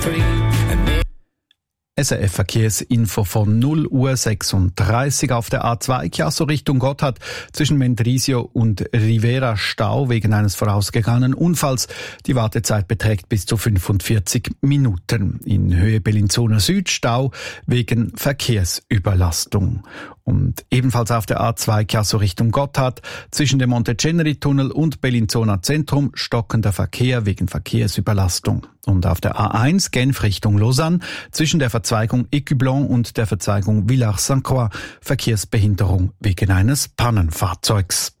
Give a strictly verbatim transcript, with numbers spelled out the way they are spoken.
S R F Verkehrsinfo von null Uhr sechsunddreißig auf der A zwei Chiasso Richtung Gotthard zwischen Mendrisio und Rivera Stau wegen eines vorausgegangenen Unfalls. Die Wartezeit beträgt bis zu fünfundvierzig Minuten. In Höhe Bellinzona Süd Stau wegen Verkehrsüberlastung. Und ebenfalls auf der A zwei Chiasso Richtung Gotthard zwischen dem Monteceneri-Tunnel und Bellinzona Zentrum stockender Verkehr wegen Verkehrsüberlastung. Und auf der A eins Genf Richtung Lausanne zwischen der Verzweigung Écublens und der Verzweigung Villars-Sainte-Croix Verkehrsbehinderung wegen eines Pannenfahrzeugs.